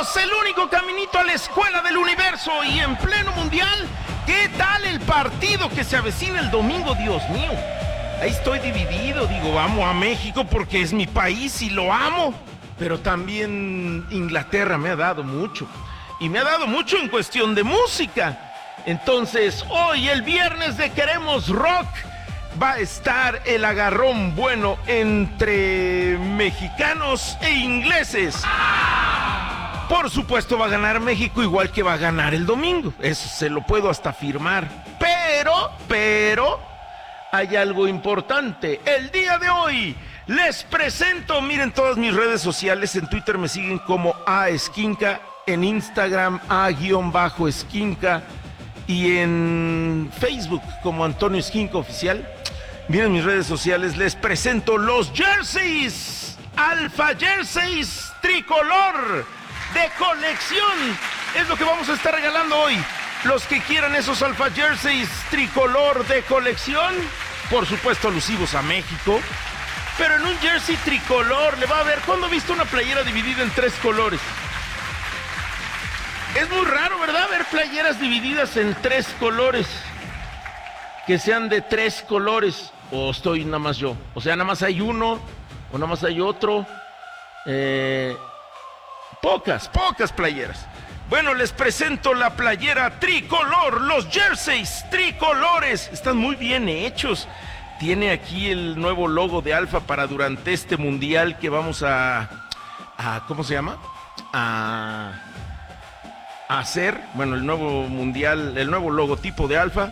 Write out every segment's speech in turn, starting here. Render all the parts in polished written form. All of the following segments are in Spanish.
Bienvenidos, el único caminito a la escuela del universo y en pleno mundial. ¿Qué tal el partido que se avecina el domingo? Dios mío, ahí estoy dividido. Digo, amo a México porque es mi país y lo amo, pero también Inglaterra me ha dado mucho, y me ha dado mucho en cuestión de música. Entonces, hoy, el viernes de Queremos Rock, va a estar el agarrón bueno entre mexicanos e ingleses. Por supuesto va a ganar México, igual que va a ganar el domingo. Eso se lo puedo hasta afirmar. Pero, hay algo importante. El día de hoy les presento, miren todas mis redes sociales. En Twitter me siguen como @esquinca, en Instagram @esquinca y en Facebook como Antonio Esquinca Oficial. Miren mis redes sociales, les presento los jerseys, Alpha Jerseys tricolor de colección. Es lo que vamos a estar regalando hoy. Los que quieran esos Alpha Jerseys tricolor de colección, por supuesto alusivos a México, pero en un jersey tricolor le va a ver. ¿Cuándo he visto una playera dividida en 3 colores? Es muy raro, ¿verdad? Ver playeras divididas en 3 colores. Que sean de 3 colores. ¿O estoy nada más yo? O sea, nada más hay uno, o nada más hay otro. Pocas playeras. Bueno, les presento la playera tricolor, los jerseys tricolores. Están muy bien hechos. Tiene aquí el nuevo logo de Alfa para durante este mundial que vamos a ¿cómo se llama? A hacer. Bueno, el nuevo mundial, el nuevo logotipo de Alfa.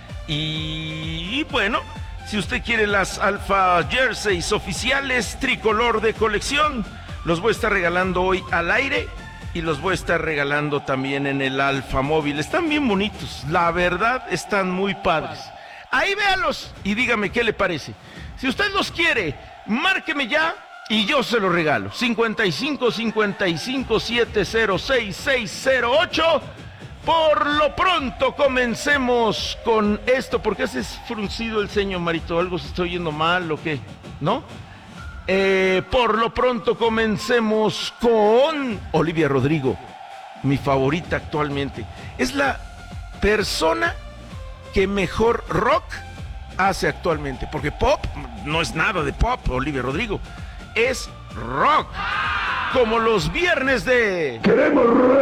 Y bueno, si usted quiere las Alpha Jerseys oficiales tricolor de colección, los voy a estar regalando hoy al aire y los voy a estar regalando también en el Alfa Móvil. Están bien bonitos, la verdad están muy padres. Ahí véalos y dígame qué le parece. Si usted los quiere, márqueme ya y yo se los regalo. 55 55 706 608. Por lo pronto comencemos con esto. ¿Por qué haces fruncido el ceño, Marito? ¿Algo se está oyendo mal o qué? ¿No? Por lo pronto comencemos con Olivia Rodrigo, mi favorita actualmente. Es la persona que mejor rock hace actualmente, porque pop no es nada de pop, Olivia Rodrigo. Es rock, como los viernes de Queremos Rock.